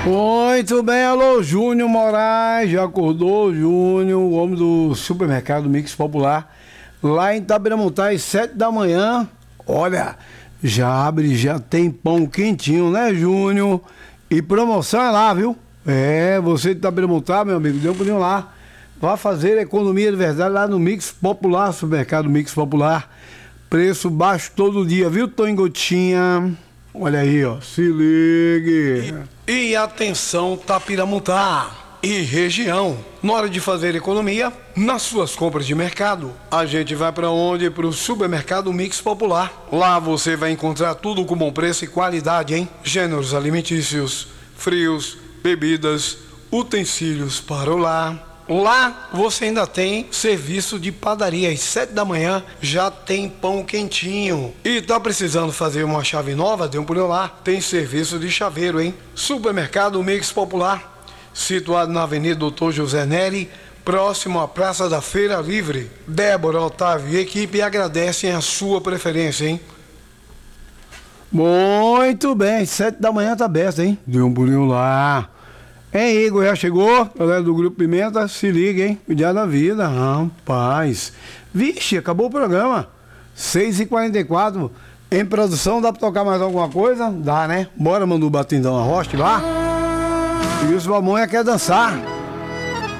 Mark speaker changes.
Speaker 1: Muito bem, alô, Júnior Moraes, já acordou, Júnior, o homem do supermercado Mix Popular, lá em Itabiramontá, às 7 da manhã. Olha, já abre, já tem pão quentinho, né, Júnior? E promoção é lá, viu? É, você de Itabiramontá, meu amigo, deu um pulinho lá. Vá fazer economia de verdade lá no Mix Popular, supermercado Mix Popular. Preço baixo todo dia, viu, Tô em Gotinha? Olha aí, ó, se ligue.
Speaker 2: E atenção, Tapiramontá e região. Na hora de fazer economia, nas suas compras de mercado, a gente vai para onde? Para o supermercado Mix Popular. Lá você vai encontrar tudo com bom preço e qualidade, hein? Gêneros alimentícios, frios, bebidas, utensílios para o lar. Lá você ainda tem serviço de padaria. Às 7 da manhã já tem pão quentinho. E tá precisando fazer uma chave nova? Dê um pulinho lá. Tem serviço de chaveiro, hein? Supermercado Mix Popular, situado na Avenida Doutor José Neri, próximo à Praça da Feira Livre. Débora, Otávio e equipe agradecem a sua preferência, hein?
Speaker 1: Muito bem, 7 da manhã tá aberto, hein? Dê um pulinho lá. Hein, Igor, já chegou? Galera do Grupo Pimenta, se liga, hein? Cuidar da vida, rapaz. Vixe, acabou o programa. 6h44. Em produção, dá pra tocar mais alguma coisa? Dá, né? Bora, Manu Batindão, arroste lá. E os Balmonha quer dançar.